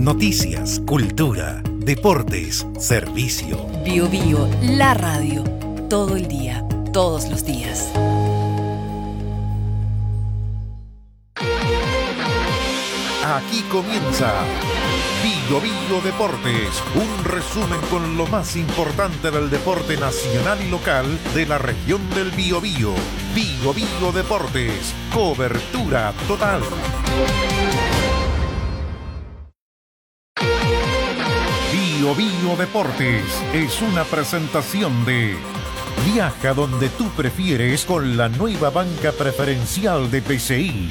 Noticias, cultura, deportes, servicio. Bio, la radio. Todo el día, todos los días. Aquí comienza Bio Deportes, un resumen con lo más importante del deporte nacional y local de la región del Biobío. Bio Deportes, cobertura total. Bio Deportes es una presentación de Viaja donde tú prefieres con la nueva banca preferencial de PCI.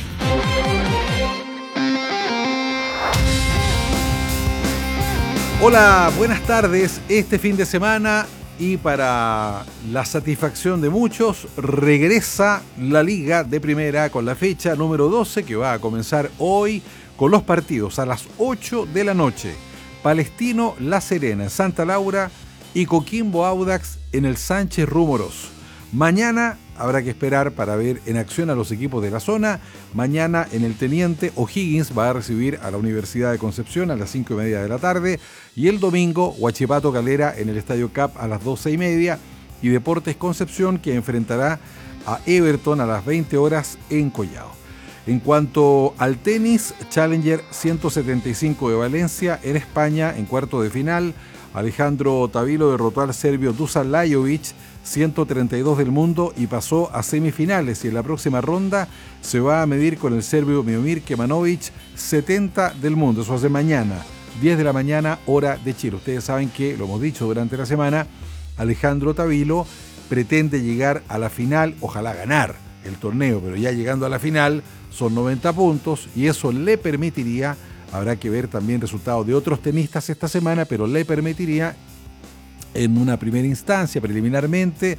Hola, buenas tardes. Este fin de semana y para la satisfacción de muchos, regresa la Liga de Primera con la fecha número 12 que va a comenzar hoy con los partidos a las 8 de la noche. Palestino La Serena en Santa Laura y Coquimbo Audax en el Sánchez Rúmoros. Mañana habrá que esperar para ver en acción a los equipos de la zona. Mañana en el Teniente O'Higgins va a recibir a la Universidad de Concepción a las 5:30 de la tarde. Y el domingo Huachipato Calera en el Estadio Cap a las 12:30. Y Deportes Concepción que enfrentará a Everton a las 20 horas en Collao. En cuanto al tenis, Challenger 175 de Valencia en España en cuarto de final. Alejandro Tavilo derrotó al serbio Dusan Lajovic, 132 del mundo, y pasó a semifinales. Y en la próxima ronda se va a medir con el serbio Miomir Kemanovic, 70 del mundo. Eso hace mañana, 10 de la mañana, hora de Chile. Ustedes saben que, lo hemos dicho durante la semana, Alejandro Tavilo pretende llegar a la final, ojalá ganar el torneo, pero ya llegando a la final son 90 puntos y eso le permitiría, habrá que ver también resultados de otros tenistas esta semana, pero le permitiría en una primera instancia, preliminarmente,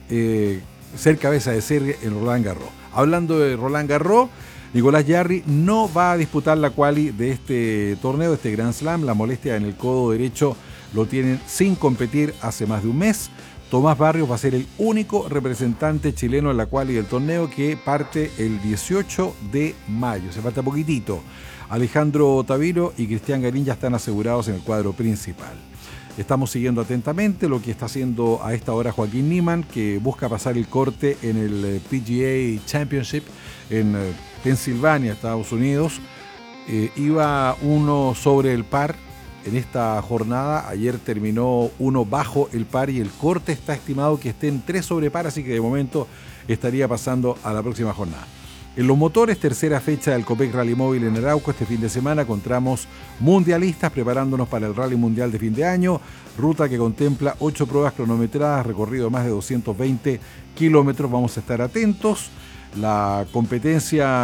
ser cabeza de serie en Roland Garros. Hablando de Roland Garros, Nicolás Jarry no va a disputar la quali de este torneo, de este Grand Slam. La molestia en el codo derecho lo tienen sin competir hace más de un mes. Tomás Barrios va a ser el único representante chileno en la quali del torneo que parte el 18 de mayo. Se falta poquitito. Alejandro Tavilo y Cristian Garín ya están asegurados en el cuadro principal. Estamos siguiendo atentamente lo que está haciendo a esta hora Joaquín Niemann, que busca pasar el corte en el PGA Championship en Pensilvania, Estados Unidos. Iba uno sobre el par en esta jornada. Ayer terminó uno bajo el par y el corte está estimado que esté en 3 sobre par, así que de momento estaría pasando a la próxima jornada. En los motores, tercera fecha del Copec Rally Móvil en Arauco. Este fin de semana encontramos mundialistas preparándonos para el Rally Mundial de fin de año. Ruta que contempla 8 pruebas cronometradas, recorrido de más de 220 kilómetros. Vamos a estar atentos. La competencia